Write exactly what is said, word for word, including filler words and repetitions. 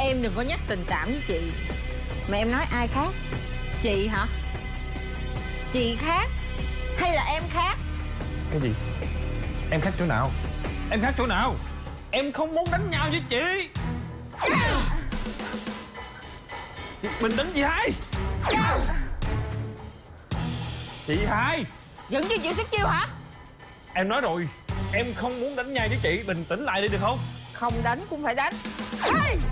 Em đừng có nhắc tình cảm với chị. Mà em nói ai khác? Chị hả? Chị khác hay là em khác? Cái gì? Em khác chỗ nào? Em khác chỗ nào? Em không muốn đánh nhau với chị. Bình tĩnh chị hai. Chị hai, Vẫn chưa chịu xuất chiêu hả? em nói rồi, em không muốn đánh nhau với chị. Bình tĩnh lại đi được không? Không đánh cũng phải đánh.